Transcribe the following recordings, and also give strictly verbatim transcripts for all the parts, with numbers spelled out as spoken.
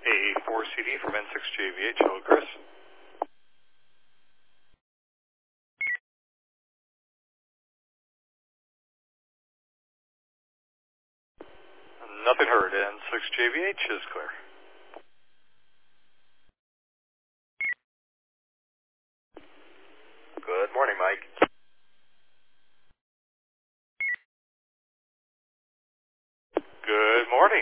A four C D from N six J V H. Hello, Chris. Nothing heard. N six J V H is clear. Good morning, Mike. Good morning.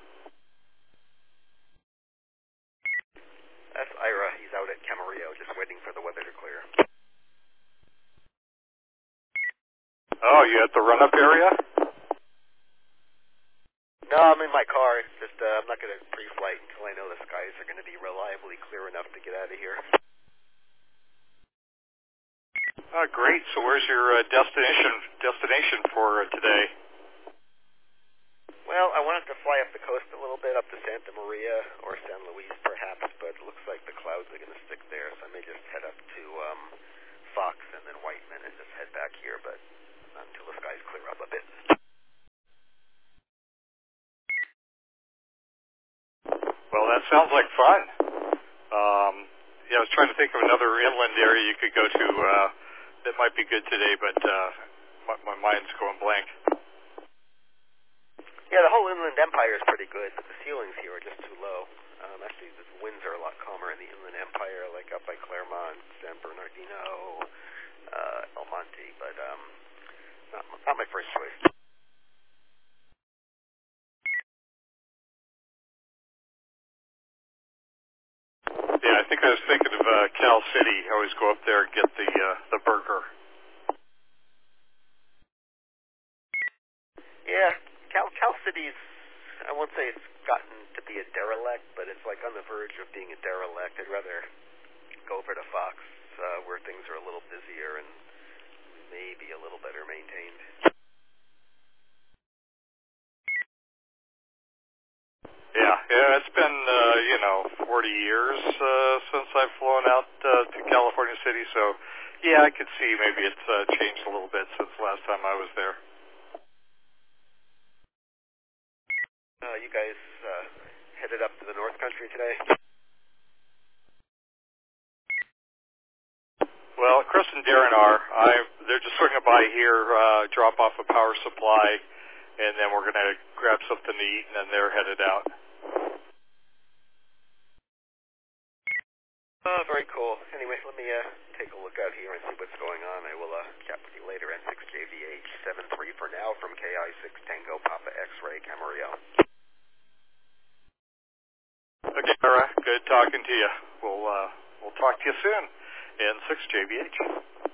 That's Ira. He's out at Camarillo, just waiting for the weather to clear. Oh, you at the run-up area? No, I'm in my car. It's just uh, I'm not going to pre-flight until I know the skies are going to be reliably clear enough to get out of here. Oh, great. So where's your uh, destination destination for uh, today? Well, I wanted to fly up the coast a little bit, up to Santa Maria or San Luis perhaps, but it looks like the clouds are going to stick there, so I may just head up to um, Fox and then Whiteman and just head back here, but until the skies clear up a bit. Well, that sounds like fun. Um, yeah, I was trying to think of another inland area you could go to uh, that might be good today, but uh, my, my mind's going blank. Yeah, the whole Inland Empire is pretty good, but the ceilings here are just too low. Um, actually, the winds are a lot calmer in the Inland Empire, like up by Claremont, San Bernardino, uh, El Monte, but um, not, not my first choice. Yeah, I think I was thinking of uh, Cal City. I always go up there and get the uh, the burger. Yeah, Cal, Cal City's, I won't say it's gotten to be a derelict, but it's like on the verge of being a derelict. I'd rather go over to Fox, uh, where things are a little busier and maybe a little better maintained. Yeah, yeah, it's been uh, you know forty years uh, since I've flown out uh, to California City, so yeah, I could see maybe it's uh, changed a little bit since the last time I was there. Uh, you guys uh, headed up to the North Country today? Well, Chris and Darren are. I they're just swinging by here, uh, drop off a power supply, and then we're gonna grab something to eat, and then they're headed out. Oh, very cool. Anyway, let me uh, take a look out here and see what's going on. I will uh, chat with you later. N six J V H seven three for now from K I six Tango Papa X-Ray Camarillo. Okay, Tara. Good talking to you. We'll uh, we'll talk to you soon. N six J V H.